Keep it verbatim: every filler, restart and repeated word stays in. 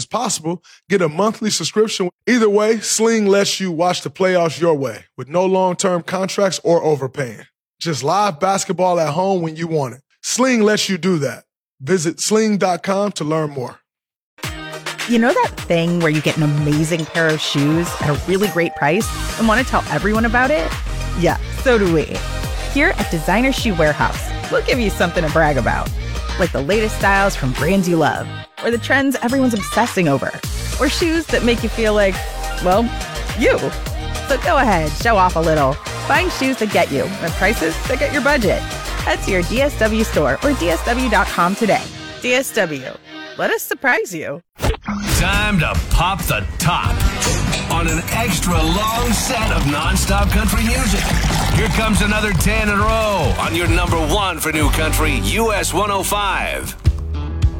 as possible, get a monthly subscription. Either way, Sling lets you watch the playoffs your way with no long-term contracts or overpaying. Just live basketball at home when you want it. Sling lets you do that. Visit sling dot com to learn more. You know that thing where you get an amazing pair of shoes at a really great price and want to tell everyone about it? Yeah, so do we. Here at Designer Shoe Warehouse, we'll give you something to brag about. Like the latest styles from brands you love, or the trends everyone's obsessing over, or shoes that make you feel like, well, you. So go ahead, show off a little. Find shoes that get you at prices that get your budget. Head to your D S W store or D S W dot com today. D S W. Let us surprise you. Time to pop the top on an extra long set of nonstop country music. Here comes another ten in a row on your number one for new country, U S one oh five.